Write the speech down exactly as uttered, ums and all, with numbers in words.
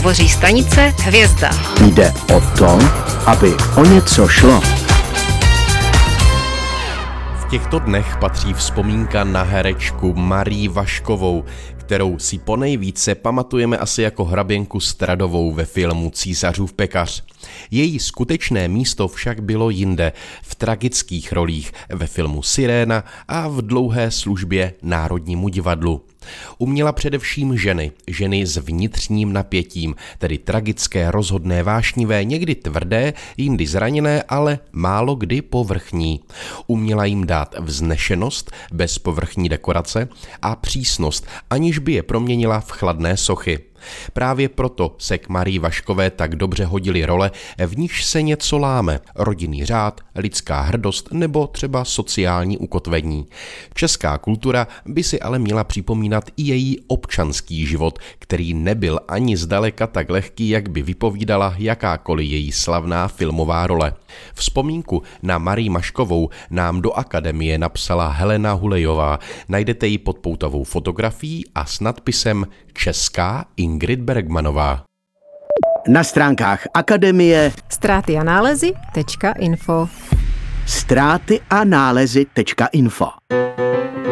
tvoří stanice Hvězda. Jde o to, aby o něco šlo. V těchto dnech patří vzpomínka na herečku Marii Vaškovou, kterou si ponejvíce pamatujeme asi jako hraběnku Stradovou ve filmu Císařův pekař. Její skutečné místo však bylo jinde, v tragických rolích ve filmu Siréna a v dlouhé službě Národnímu divadlu. Uměla především ženy, ženy s vnitřním napětím, tedy tragické, rozhodné, vášnivé, někdy tvrdé, jindy zraněné, ale málo kdy povrchní. Uměla jim dát vznešenost, bez povrchní dekorace a přísnost, aniž by je proměnila v chladné sochy. Právě proto se k Marii Vaškové tak dobře hodily role, v níž se něco láme, rodinný řád, lidská hrdost nebo třeba sociální ukotvení. Česká kultura by si ale měla připomínat i její občanský život, který nebyl ani zdaleka tak lehký, jak by vypovídala jakákoliv její slavná filmová role. Vzpomínku na Marii Vaškovou nám do Akademie napsala Helena Hulejová. Najdete ji pod poutovou fotografií a s nadpisem Česká Ingrid Bergmanová. Na stránkách Akademie Ztráty a nálezy tečka info ztráty a nálezy tečka info